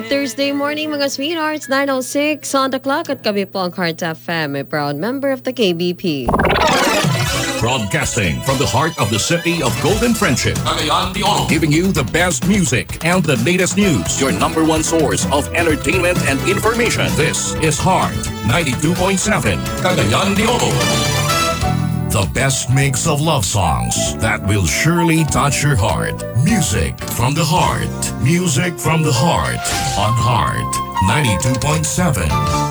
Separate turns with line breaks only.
Thursday morning mga sweethearts, 9:06 on the clock at kami po ang Heart FM, a proud member of the KBP.
Broadcasting from the heart of the city of Golden Friendship, Cagayan de Oro, giving you the best music and the latest news. Your number one source of entertainment and information. This is Heart 92.7, Cagayan de Oro. The best mix of love songs that will surely touch your heart. Music from the heart. Music from the heart on Heart 92.7.